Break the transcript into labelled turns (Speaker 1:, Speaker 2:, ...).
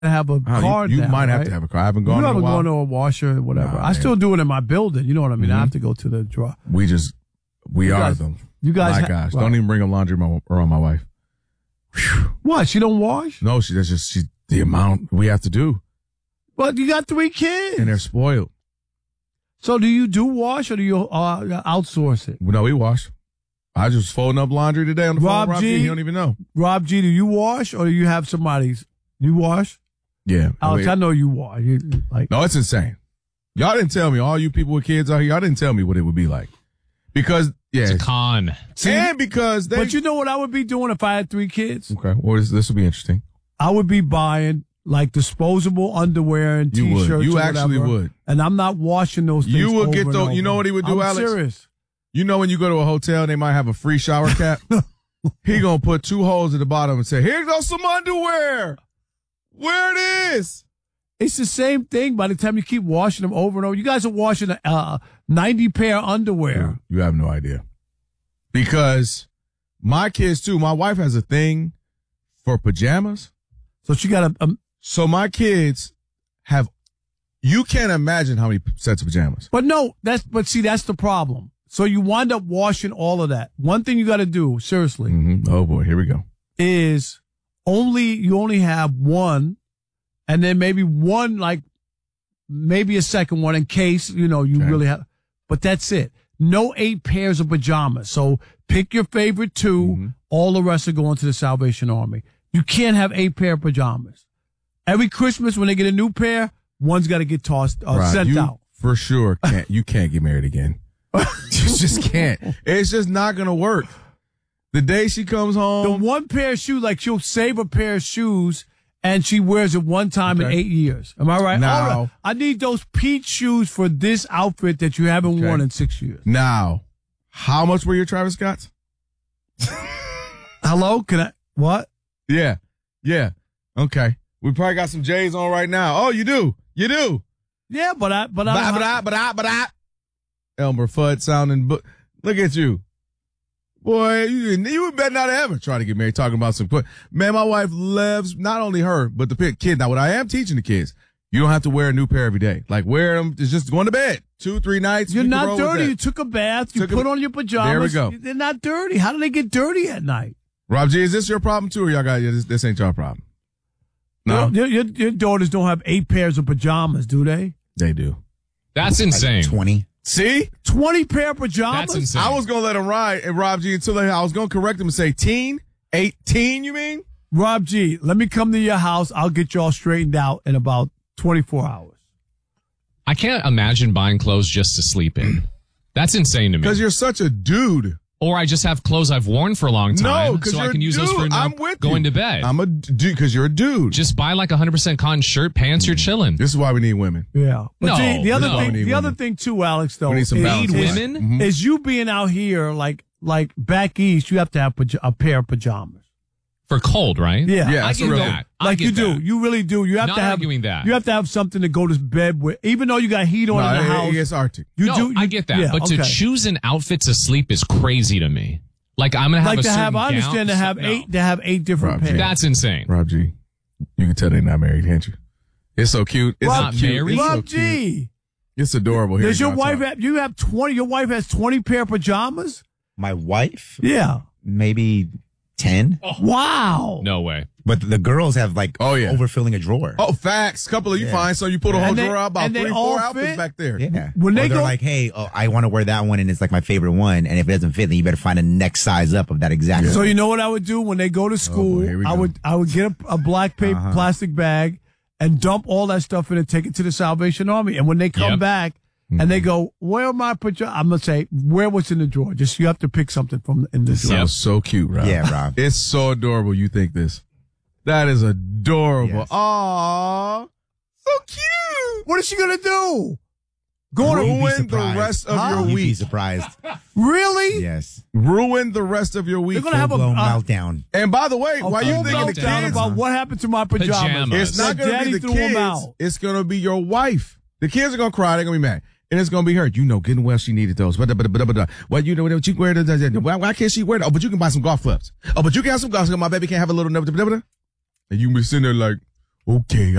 Speaker 1: have a car
Speaker 2: You
Speaker 1: now,
Speaker 2: might have
Speaker 1: right?
Speaker 2: to have a car. I haven't gone in a
Speaker 1: haven't
Speaker 2: while.
Speaker 1: gone to a washer or whatever.
Speaker 2: Nah,
Speaker 1: I still do it in my building. You know what I mean?
Speaker 2: Mm-hmm.
Speaker 1: I have to go to the drawer.
Speaker 2: We are
Speaker 1: guys-
Speaker 2: them.
Speaker 1: You guys,
Speaker 2: My gosh,
Speaker 1: right.
Speaker 2: don't even bring up laundry on my wife. Whew.
Speaker 1: What? She don't wash?
Speaker 2: No, that's just the amount we have to do,
Speaker 1: But you got 3 kids.
Speaker 2: and they're spoiled.
Speaker 1: So do you do wash or do you outsource it?
Speaker 2: No, we wash. I just folding up laundry today on the
Speaker 1: Rob
Speaker 2: phone. Rob
Speaker 1: G.
Speaker 2: G, he don't even know.
Speaker 1: Rob G, do you wash or do you have somebody's? You wash?
Speaker 2: Yeah.
Speaker 1: Alex, I know you wash.
Speaker 2: No, it's insane. Y'all didn't tell me. All you people with kids out here, y'all didn't tell me what it would be like. Because, yeah.
Speaker 3: It's a con.
Speaker 2: And because they.
Speaker 1: But you know what I would be doing if I had 3 kids?
Speaker 2: Okay. Well, this will be interesting.
Speaker 1: I would be buying like disposable underwear and
Speaker 2: You would.
Speaker 1: T-shirts.
Speaker 2: You
Speaker 1: or
Speaker 2: actually
Speaker 1: whatever,
Speaker 2: would.
Speaker 1: And I'm not washing those things.
Speaker 2: You would
Speaker 1: over
Speaker 2: get
Speaker 1: and
Speaker 2: those.
Speaker 1: over.
Speaker 2: You know what he would do,
Speaker 1: I'm
Speaker 2: Alex?
Speaker 1: serious.
Speaker 2: You know when you go to a hotel, they might have a free shower cap. He gonna put 2 holes at the bottom and say, "Here goes some underwear. Where it is."
Speaker 1: It's the same thing. By the time you keep washing them over and over, you guys are washing 90 pair of underwear.
Speaker 2: You have no idea. Because my kids too. My wife has a thing for pajamas.
Speaker 1: So she got a.
Speaker 2: So my kids have. You can't imagine how many sets of pajamas.
Speaker 1: But no, that's the problem. So you wind up washing all of that. One thing you got to do, seriously,
Speaker 2: Oh boy, here we go.
Speaker 1: is you only have one, and then maybe one, like maybe a second one in case, you really have, but that's it. No 8 pairs of pajamas. So pick your favorite 2. All the rest are going to the Salvation Army. You can't have 8 pair of pajamas. Every Christmas when they get a new pair, one's got to get tossed, sent out.
Speaker 2: For sure you can't get married again. You just can't. It's just not going to work. The day she comes home.
Speaker 1: The one pair of shoes, like she'll save a pair of shoes and she wears it one time in 8 years. Am I right?
Speaker 2: Now,
Speaker 1: all right. I need those peach shoes for this outfit that you haven't worn in 6 years.
Speaker 2: Now, how much were your Travis Scotts?
Speaker 1: Hello? What?
Speaker 2: Yeah. Okay. We probably got some J's on right now. Oh, you do.
Speaker 1: Yeah, but I don't
Speaker 2: Elmer Fudd sounding, but look at you. Boy, you better not ever try to get married talking about some, man, my wife loves not only her, but the kid. Now, what I am teaching the kids, you don't have to wear a new pair every day. Like, wear them, it's just going to bed. 2-3 nights.
Speaker 1: You're
Speaker 2: you
Speaker 1: not dirty. You took a bath. You put on your pajamas.
Speaker 2: There we go.
Speaker 1: They're not dirty. How do they get dirty at night?
Speaker 2: Rob G, is this your problem too, or y'all got, this ain't your problem? No?
Speaker 1: Your daughters don't have 8 pairs of pajamas, do they?
Speaker 2: They do.
Speaker 3: That's insane.
Speaker 4: 20.
Speaker 2: See?
Speaker 1: 20 pair of pajamas?
Speaker 3: That's insane.
Speaker 2: I was going to let him ride, and Rob G, until I was going to correct him and say, 18, you mean?
Speaker 1: Rob G, let me come to your house. I'll get y'all straightened out in about 24 hours.
Speaker 3: I can't imagine buying clothes just to sleep in. That's insane to me.
Speaker 2: Because you're such a dude.
Speaker 3: Or I just have clothes I've worn for a long time,
Speaker 2: No, because
Speaker 3: so
Speaker 2: you're
Speaker 3: I can use those for
Speaker 2: I'm with
Speaker 3: going
Speaker 2: you.
Speaker 3: to bed.
Speaker 2: I'm a dude, because you're a dude.
Speaker 3: Just buy like 100% cotton shirt, pants, you're chilling.
Speaker 2: This is why we need women.
Speaker 1: Yeah. But
Speaker 3: No,
Speaker 1: see, the other
Speaker 3: no.
Speaker 1: thing,
Speaker 2: We need
Speaker 1: the other
Speaker 2: women.
Speaker 1: thing too, Alex, though,
Speaker 2: We need some
Speaker 1: is,
Speaker 2: balance.
Speaker 3: Need
Speaker 2: in life.
Speaker 3: women?
Speaker 2: Mhm.
Speaker 1: is you being out here like back east, you have to have a pair of pajamas.
Speaker 3: For cold, right?
Speaker 1: Yeah.
Speaker 2: Yeah,
Speaker 3: I
Speaker 2: that's
Speaker 3: get
Speaker 2: a real
Speaker 3: that. I
Speaker 1: Like
Speaker 3: get
Speaker 1: you do.
Speaker 3: that.
Speaker 1: You really do. You have
Speaker 3: Not
Speaker 1: to have
Speaker 3: arguing that.
Speaker 1: You have to have something to go to bed with. Even though you got heat on in the house.
Speaker 2: It gets Arctic.
Speaker 1: You
Speaker 3: No,
Speaker 1: do.
Speaker 3: I get that.
Speaker 1: Yeah,
Speaker 3: but to
Speaker 1: okay.
Speaker 3: choose an outfit to sleep is crazy to me. Like, I'm going to have
Speaker 1: like
Speaker 3: a
Speaker 1: to
Speaker 3: certain
Speaker 1: have, I understand
Speaker 3: gown.
Speaker 1: to have
Speaker 3: No.
Speaker 1: 8 different
Speaker 2: Rob G.
Speaker 1: pairs.
Speaker 3: That's insane.
Speaker 2: Rob G, you can tell they're not married, can't you? It's so cute. It's
Speaker 3: Rob
Speaker 2: so cute.
Speaker 3: married?
Speaker 2: It's so
Speaker 1: Rob
Speaker 2: cute.
Speaker 1: G.
Speaker 2: It's adorable.
Speaker 1: Does your
Speaker 2: Hearing
Speaker 1: wife
Speaker 2: y'all
Speaker 1: have, you have 20, your wife has 20 pair of pajamas?
Speaker 4: My wife,
Speaker 1: Yeah.
Speaker 4: maybe 10.
Speaker 1: Wow.
Speaker 3: No way.
Speaker 4: But the girls have like
Speaker 2: Oh, yeah.
Speaker 4: overfilling a drawer.
Speaker 2: talk. Oh, facts. Couple of you
Speaker 4: Yeah.
Speaker 2: find, so you pull a whole
Speaker 1: And they-
Speaker 2: drawer out, about
Speaker 1: and they
Speaker 2: 3-4
Speaker 1: all
Speaker 2: outfits
Speaker 1: fit?
Speaker 2: back there.
Speaker 4: Yeah.
Speaker 1: When they
Speaker 4: Or they're
Speaker 1: go-
Speaker 4: like, hey, I want to wear that one and it's like my favorite one. And if it doesn't fit, then you better find a next size up of that exact
Speaker 1: So
Speaker 4: one.
Speaker 1: you know what I would do when they go to school?
Speaker 2: here we
Speaker 1: I
Speaker 2: go.
Speaker 1: would get a black paper
Speaker 4: Uh-huh.
Speaker 1: plastic bag and dump all that stuff in and take it to the Salvation Army. And when they come
Speaker 3: Yep.
Speaker 1: back and they go, "Where are my pajamas?" I'm gonna say, "Where what's in the drawer?" Just you have to pick something from in the drawer.
Speaker 2: Sounds so cute, Rob.
Speaker 4: Yeah, Rob.
Speaker 2: It's so adorable. You think this? That is adorable.
Speaker 4: Yes.
Speaker 2: Aww, so cute.
Speaker 1: What is she gonna do? Go to
Speaker 4: You'd be
Speaker 2: Ruin the
Speaker 4: surprised.
Speaker 2: rest of
Speaker 1: Huh?
Speaker 2: your
Speaker 4: You'd be
Speaker 2: week.
Speaker 4: surprised.
Speaker 1: really?
Speaker 4: Yes.
Speaker 2: Ruin the rest of your week.
Speaker 1: They're gonna have
Speaker 4: Full-blown
Speaker 1: a
Speaker 4: meltdown.
Speaker 2: And by the way,
Speaker 1: a
Speaker 2: while you
Speaker 1: full
Speaker 2: thinking the
Speaker 1: meltdown
Speaker 2: kids,
Speaker 1: about what happened to my pajamas.
Speaker 3: Pajamas.
Speaker 2: it's not
Speaker 1: That
Speaker 2: going to
Speaker 1: daddy
Speaker 2: be the
Speaker 1: threw 'em
Speaker 2: kids.
Speaker 1: out.
Speaker 2: It's going to be your wife. The kids are going to cry. They're going to be mad. And it's going to be her. You know, getting well, she needed those. Well, you know, what you wear why can't she wear that? Oh, but you can buy some golf clubs. Oh, but you can have some golf clubs. My baby can't have a little. And you be sitting there like, Okay,